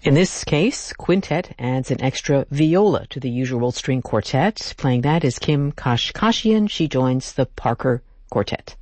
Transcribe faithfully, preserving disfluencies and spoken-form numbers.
In this case, quintet adds an extra viola to the usual string quartet. Playing that is Kim Kashkashian. She joins the Parker Quartet.